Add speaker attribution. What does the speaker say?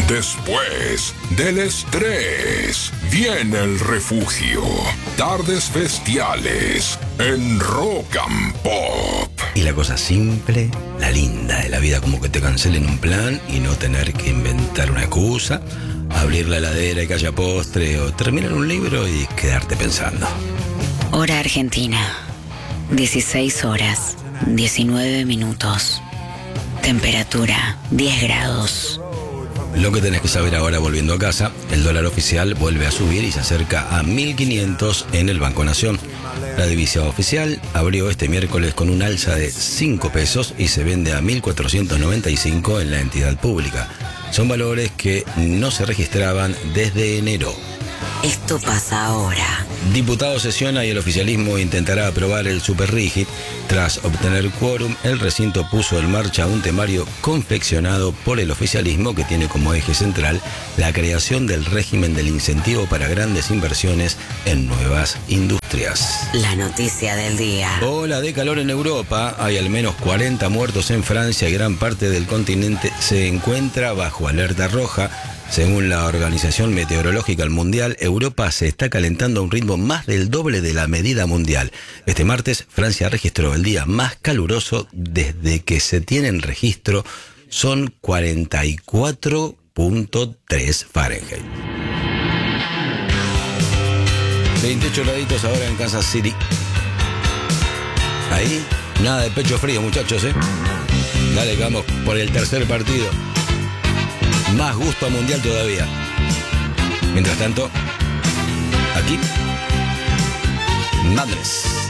Speaker 1: Después del estrés, viene el refugio. Tardes bestiales en Rock and Pop.
Speaker 2: Y la cosa simple, la linda de la vida, como que te cancelen un plan y no tener que inventar una excusa, abrir la heladera y que haya postre, o terminar un libro y quedarte pensando.
Speaker 3: Hora Argentina, 16 horas, 19 minutos. Temperatura, 10 grados.
Speaker 2: Lo que tenés que saber ahora volviendo a casa, el dólar oficial vuelve a subir y se acerca a 1.500 en el Banco Nación. La divisa oficial abrió este miércoles con un alza de 5 pesos y se vende a 1.495 en la entidad pública. Son valores que no se registraban desde enero.
Speaker 3: Esto pasa ahora.
Speaker 2: Diputado sesiona y el oficialismo intentará aprobar el superrígid. Tras obtener quórum, el recinto puso en marcha un temario confeccionado por el oficialismo que tiene como eje central la creación del régimen del incentivo para grandes inversiones en nuevas industrias.
Speaker 3: La noticia del día.
Speaker 2: Ola de calor en Europa. Hay al menos 40 muertos en Francia y gran parte del continente se encuentra bajo alerta roja. Según la Organización Meteorológica Mundial, Europa se está calentando a un ritmo más del doble de la medida mundial. Este martes, Francia registró el día más caluroso desde que se tiene en registro. Son 44.3 Fahrenheit. 28 graditos ahora en Kansas City. Ahí, nada de pecho frío, muchachos, ¿eh? Dale, vamos por el tercer partido. Más gusto a mundial todavía. Mientras tanto, aquí, Madness.